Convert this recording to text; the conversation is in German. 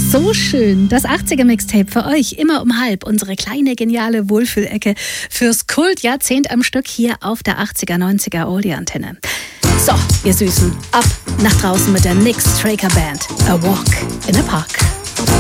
So schön. Das 80er-Mixtape für euch. Immer um halb. Unsere kleine, geniale Wohlfühlecke fürs Kultjahrzehnt am Stück hier auf der 80er, 90er Oldie-Antenne. So, ihr Süßen. Ab nach draußen mit der Nick Straker Band. A Walk in a Park.